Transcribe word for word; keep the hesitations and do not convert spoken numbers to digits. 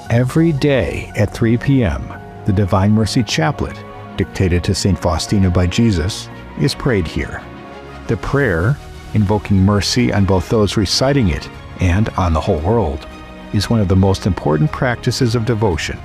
Every day at three p m, the Divine Mercy Chaplet, dictated to Saint Faustina by Jesus, is prayed here. The prayer, invoking mercy on both those reciting it and on the whole world, is one of the most important practices of devotion